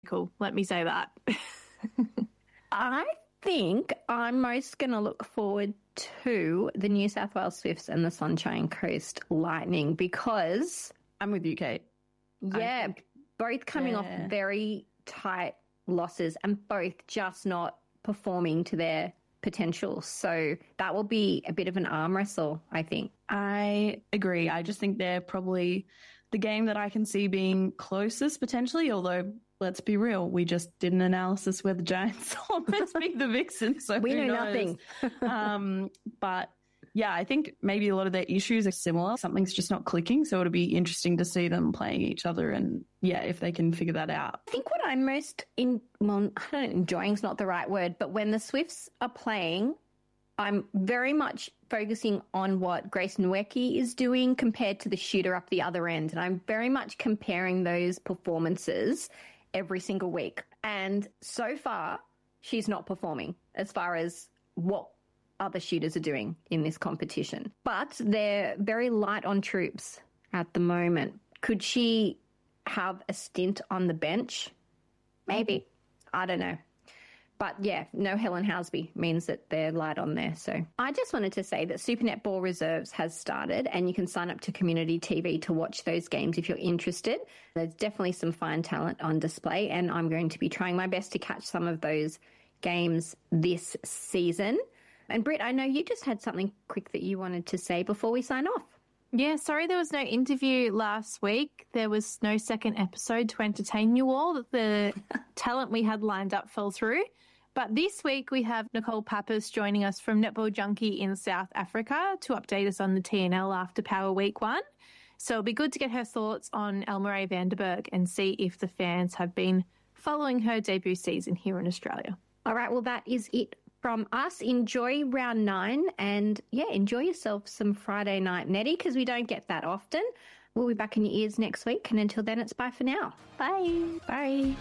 cool. Let me say that. I think I'm most going to look forward to the New South Wales Swifts and the Sunshine Coast Lightning because... I'm with you, Kate. Yeah, both coming off very tight losses and both just not performing to their potential. So that will be a bit of an arm wrestle, I think. I agree. I just think they're probably the game that I can see being closest potentially, although let's be real, we just did an analysis where the Giants almost beat the Vixens. So we know nothing. But yeah, I think maybe a lot of their issues are similar. Something's just not clicking. So it'll be interesting to see them playing each other and, yeah, if they can figure that out. I think what I'm most enjoying is not the right word, but when the Swifts are playing, I'm very much focusing on what Grace Nweke is doing compared to the shooter up the other end. And I'm very much comparing those performances every single week. And so far, she's not performing as far as what other shooters are doing in this competition. But they're very light on troops at the moment. Could she have a stint on the bench? Maybe. I don't know. But yeah, no Helen Housby means that they're light on there. So I just wanted to say that Super Netball Reserves has started and you can sign up to Community TV to watch those games if you're interested. There's definitely some fine talent on display and I'm going to be trying my best to catch some of those games this season. And Britt, I know you just had something quick that you wanted to say before we sign off. Yeah, sorry there was no interview last week. There was no second episode to entertain you all. The talent we had lined up fell through. But this week we have Nicole Pappas joining us from Netball Junkie in South Africa to update us on the TNL after Power Week 1. So it'll be good to get her thoughts on Elmarie Vanderberg and see if the fans have been following her debut season here in Australia. All right, well, that is it from us. Enjoy round 9 and, yeah, enjoy yourself some Friday night netty because we don't get that often. We'll be back in your ears next week, and until then, it's bye for now. Bye. Bye.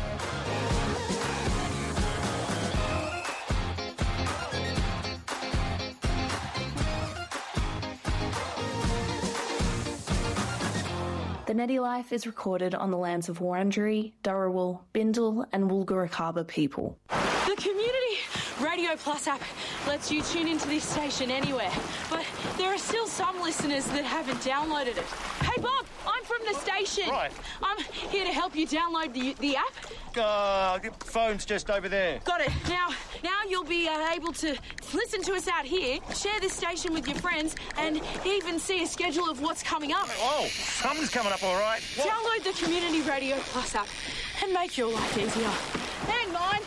The Netty Life is recorded on the lands of Wurundjeri, Dharawal, Bindal and Woolgoorukaba people. The Community Radio Plus app lets you tune into this station anywhere, but there are still some listeners that haven't downloaded it. Hey Bob, I'm from the station. Right. I'm here to help you download the app. The phone's just over there. Got it. Now you'll be able to listen to us out here, share this station with your friends, and even see a schedule of what's coming up. Oh, something's coming up all right. What? Download the Community Radio Plus app and make your life easier. And mine.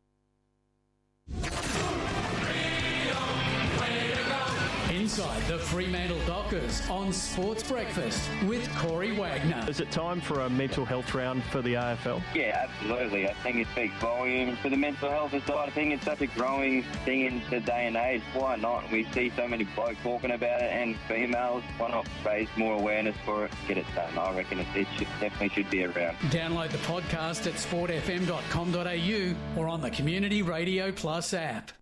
Inside the Fremantle Dockers on Sports Breakfast with Corey Wagner. Is it time for a mental health round for the AFL? Yeah, absolutely. I think it speaks volumes for the mental health side. I think it's such a growing thing in the day and age. Why not? We see so many blokes talking about it, and females, why not raise more awareness for it? Get it done. I reckon it definitely should be around. Download the podcast at sportfm.com.au or on the Community Radio Plus app.